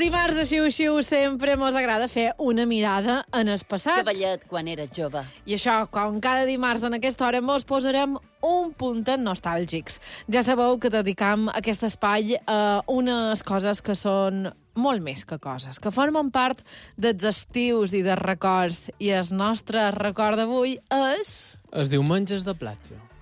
dimarts, així, sempre mos agrada fer una mirada en el passat. Cavallet, quan eres jove. I això, com cada dimarts en aquesta hora, mos posarem un puntet nostàlgics. Ja sabeu que dedicam aquest espai a unes coses que són molt més que coses, que formen part dels estius i dels records. I el nostre record d'avui és... Els diumenges de platja.